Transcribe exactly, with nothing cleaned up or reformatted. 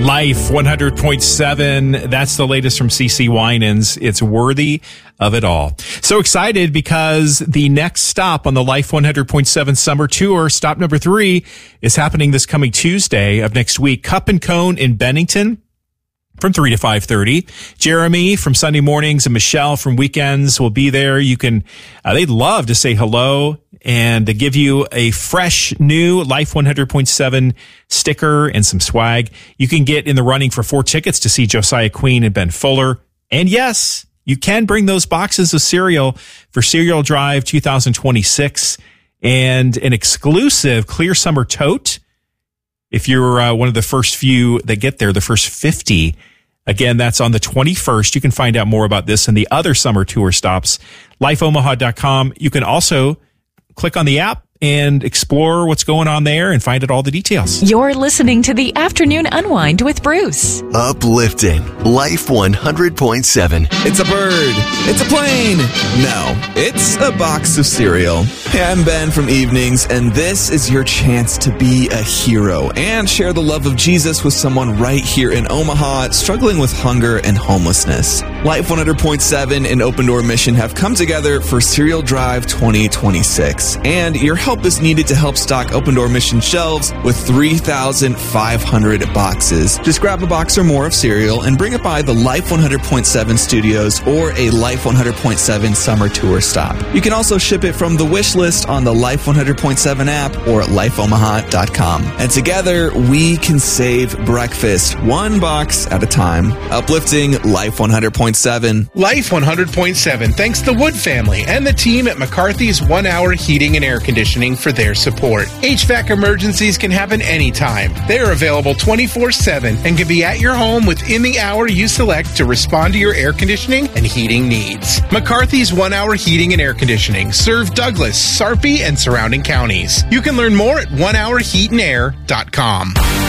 Life one hundred point seven. That's the latest from CeCe Winans. It's worthy of it all. So excited because the next stop on the Life one hundred point seven summer tour, stop number three, is happening this coming Tuesday of next week. Cup and Cone in Bennington from three to five thirty. Jeremy from Sunday mornings and Michelle from weekends will be there. You can, uh, they'd love to say hello and to give you a fresh new Life one hundred point seven sticker and some swag. You can get in the running for four tickets to see Josiah Queen and Ben Fuller. And yes, you can bring those boxes of cereal for Cereal Drive twenty twenty-six and an exclusive Clear Summer tote. If you're uh, one of the first few that get there, the first fifty, again, that's on the twenty-first. You can find out more about this and the other summer tour stops, life omaha dot com. You can also click on the app and explore what's going on there and find out all the details. You're listening to the Afternoon Unwind with Bruce. Uplifting Life one hundred point seven. It's a bird. It's a plane. No, it's a box of cereal. Hey, I'm Ben from Evenings, and this is your chance to be a hero and share the love of Jesus with someone right here in Omaha struggling with hunger and homelessness. Life one hundred point seven and Open Door Mission have come together for Cereal Drive twenty twenty-six, and your help is needed to help stock Open Door Mission shelves with three thousand five hundred boxes. Just grab a box or more of cereal and bring it by the Life one hundred point seven studios or a Life one hundred point seven summer tour stop. You can also ship it from the wish list on the Life one hundred point seven app or at life omaha dot com. And together, we can save breakfast one box at a time. Uplifting Life one hundred point seven. Life one hundred point seven thanks the Wood family and the team at McCarthy's One Hour Heating and Air Conditioning for their support. H V A C emergencies can happen anytime. They are available twenty-four seven and can be at your home within the hour you select to respond to your air conditioning and heating needs. McCarthy's One Hour Heating and Air Conditioning serve Douglas, Sarpy, and surrounding counties. You can learn more at one hour heat and air dot com.